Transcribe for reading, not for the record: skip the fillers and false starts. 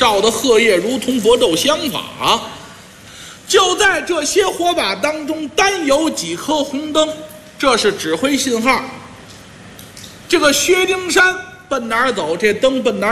照的荷叶如同搏斗相法。就在这些火把当中，单有几颗红灯，这是指挥信号。这个薛丁山奔哪儿走，这灯奔哪儿